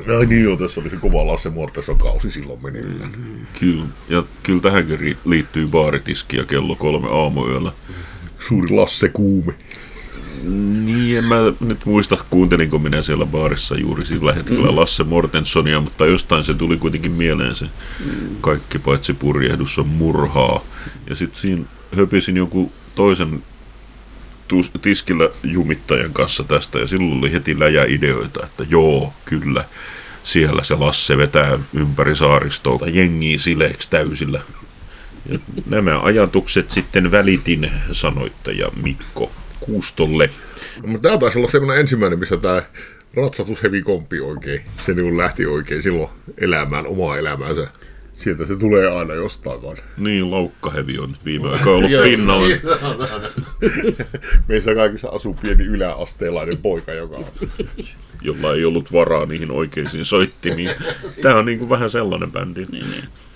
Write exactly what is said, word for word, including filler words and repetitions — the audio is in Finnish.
Ai niin joo, tässä oli se kova Lasse Mortenson-kausi silloin meneillään. Mm-hmm. Kyllä, ja kyllä tähänkin liittyy baaritiski ja kello kolme aamuyöllä. Suuri Lasse kuume. Niin, en mä nyt muista, kuuntelinko minä siellä baarissa juuri sillä hetkellä mm. Lasse Mortensonia, mutta jostain se tuli kuitenkin mieleen se mm. kaikki paitsi purjehdus on murhaa. Ja sitten siinä höpisin joku toisen tus- tiskillä jumittajan kanssa tästä, ja silloin oli heti läjäideoita, että joo, kyllä, siellä se Lasse vetää ympäri saaristoa jengiä sileeksi täysillä. Ja nämä ajatukset sitten välitin sanoittaja Mikko Kuustolle. No, tämä taisi olla semmoinen ensimmäinen, missä tämä ratsastushevikompi oikein, se niin lähti oikein silloin elämään omaa elämäänsä. Sieltä se tulee aina jostain vaan. Niin, laukkahevi on viime aikoina ollut pinnalla. Meissä kaikissa asuu pieni yläasteelainen poika, joka on. Jolla ei ollut varaa niihin oikeisiin soittimiin. Tämä on niin kuin vähän sellainen bändi. Niin, niin.